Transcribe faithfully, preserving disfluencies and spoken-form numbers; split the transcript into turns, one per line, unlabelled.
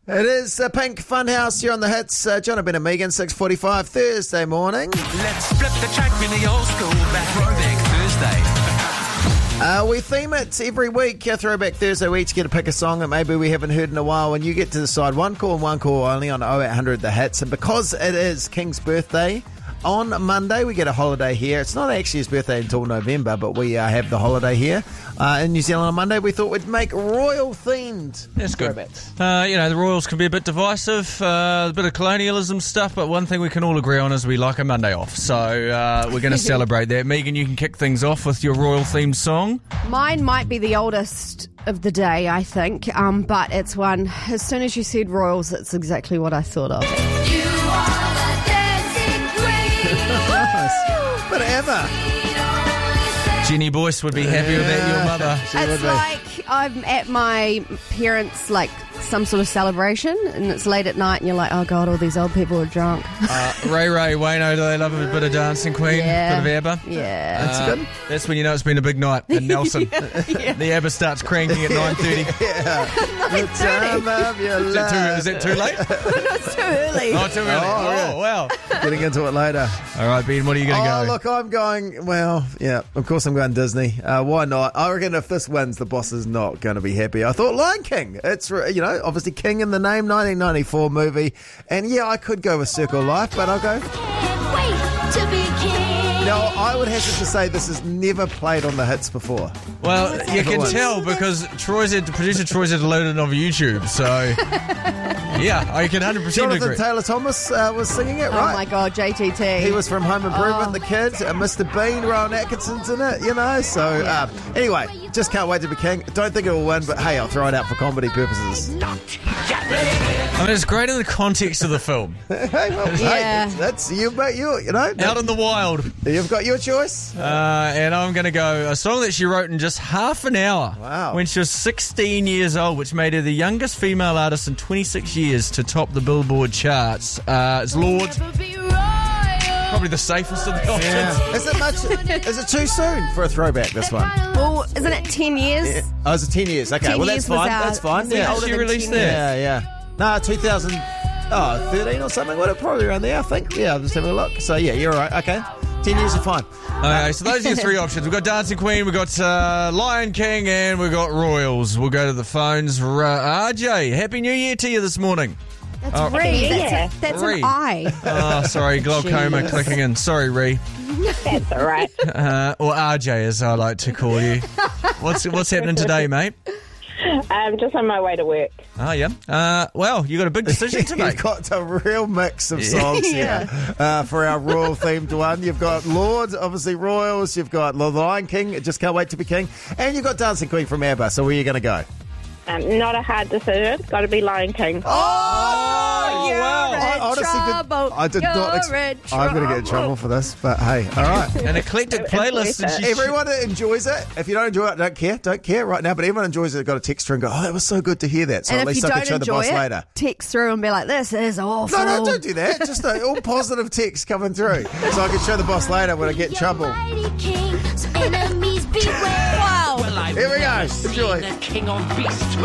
It is uh, Pink Funhouse here on the hits. Uh, John Ben and Megan, six forty-five Thursday morning.
Let's flip the track in the old school back Throwback Thursday.
Uh, we theme it every week. Uh, Throwback Thursday, we each get to pick a song that maybe we haven't heard in a while, and you get to decide one call and one call only on oh eight hundred The Hits. And because it is King's birthday on Monday, we get a holiday here. It's not actually his birthday until November, but we uh, have the holiday here uh, in New Zealand on Monday. We thought we'd make royal-themed
That's good.
throwbacks.
Uh, you know, the Royals can be a bit divisive, uh, a bit of colonialism stuff, but one thing we can all agree on is we like a Monday off. So uh, we're going to celebrate that. Megan, you can kick things off with your royal-themed song.
Mine might be the oldest of the day, I think, um, but it's one. As soon as you said Royals, it's exactly what I thought of.
You are the dancing queen.
Nice. But Emma.
Jenny Boyce would be happy with that, your mother.
She would
It's
be.
like I'm at my parents' like some sort of celebration, and it's late at night, and you're like, oh god, all these old people are drunk.
Uh, Ray Ray, Wayno, do they love a bit of Dancing Queen?
Yeah.
Bit of ABBA?
Yeah.
That's
Uh,
good.
That's when you know it's been a big night in Nelson. The ABBA starts cranking at nine thirty.
The time of your
Is that
life.
too, is that too late?
It's too early.
Oh, too early.
Oh,
Oh,
yeah.
wow.
Getting into it later.
All right, Ben, what are you going to
Oh,
go?
look, I'm going, well, yeah, of course I'm going Disney. Uh, why not? I reckon if this wins, the boss is not going to be happy. I thought Lion King. It's, you know, obviously King in the name, nineteen ninety-four movie. And yeah, I could go with Circle Life, but I'll go.
Can't wait to be king.
Now, I would hazard to say this has never played on the hits before.
Well, you can
Otherwise-
tell because Troy's had, producer Troy's had loaded it on YouTube, so yeah, I can one hundred percent
Jonathan
agree.
Taylor Thomas uh, was singing it,
Oh
right?
my god, J T T.
He was from Home Improvement,
Oh.
the kid, uh, Mister Bean, Rowan Atkinson's in it, you know. So, uh, anyway, just can't wait to be king. Don't think it will win, but hey, I'll throw it out for comedy purposes.
I mean, it's great in the context of the film.
Hey, well,
Yeah.
hey, that's you, but you, you know.
Out in the wild.
You've got your choice.
Uh, and I'm going to go a song that she wrote in just half an hour.
Wow.
When she was sixteen years old, which made her the youngest female artist in twenty-six years to top the Billboard charts. Uh, it's Lord,
Never be royal.
probably the safest of the options.
Yeah. Is it much? Is it too soon for a throwback? This one.
Well, isn't it ten years?
Yeah. Oh, is it ten years? Okay,
ten
well
years
that's
was
fine.
our-
That's fine.
was it
Yeah.
older
She
than
released
ten
that?
years?
Yeah, yeah. No, two thousand, oh, thirteen or something. Well, probably around there, I think. Yeah, I'm just having a look. So yeah, you're right. Okay, ten years are fine.
Okay, so those are your three options. We've got Dancing Queen, we've got uh, Lion King, and we've got Royals. We'll go to the phones. R- R J, Happy New Year to you this morning.
That's
Oh.
Ree. That's,
Yeah.
a, that's
Ree.
an I.
Oh, sorry, glaucoma
Jeez.
clicking in. Sorry, Ree.
That's all right.
Uh, or R J, as I like to call you. What's what's happening today, mate?
I'm just on my way to work.
Oh, yeah. Uh, well, you got a big decision to make.
You've got a real mix of songs
Yeah.
here uh, for our royal themed one. You've got Lord, obviously Royals. You've got The Lion King, Just Can't Wait to Be King, and you've got Dancing Queen from ABBA. So where are you going to go?
Um, not a hard decision. Got to be Lion King.
Oh,
you're
wow.
in
I honestly
trouble.
did, I did not. Ex-
You're in
I'm going to get in trouble for this, but hey, all right.
An eclectic
It's
playlist.
worth
And
it.
she,
Everyone that enjoys it. If you don't enjoy it, don't care. Don't care right now. But everyone enjoys it. Got a text through and go, "Oh, that was so good to hear that." So
And
at
if
least
you
I can
don't
show the
enjoy
boss
it,
later.
text through and be like, this is awful.
No, no, don't do that. Just uh, all positive text coming through, so I can show the boss later when I get in trouble.
Mighty king, so enemies beware.
Wow.
Well, I've
Here we go.
never seen
Enjoy.
a king on beast with